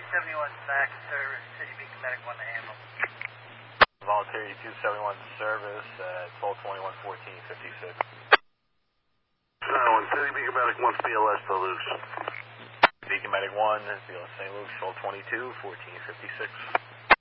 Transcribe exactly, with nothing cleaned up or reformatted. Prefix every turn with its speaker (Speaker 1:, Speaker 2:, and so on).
Speaker 1: seventy-one back service, City Beacon Medic one to handle.
Speaker 2: Volunteer two seventy-one service at twelve twenty-one fourteen fifty-six.
Speaker 3: Uh, one City Beacon Medic one B L S to Luke's.
Speaker 2: Beacon Medic one, B L S Saint Luke's, twelve twenty-two fourteen fifty-six.